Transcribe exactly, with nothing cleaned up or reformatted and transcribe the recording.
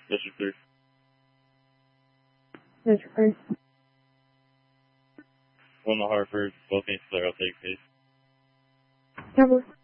District three. District three. One to Hartford, both needs clear, I'll take case. Cover.